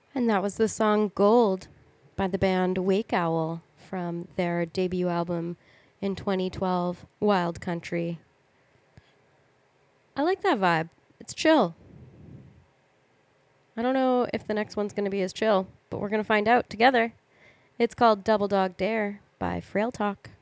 And that was the song Gold by the band Wake Owl from their debut album in 2012, Wild Country. I like that vibe. It's chill. I don't know if the next one's going to be as chill, but we're going to find out together. It's called Double Dog Dare by Frail Talk.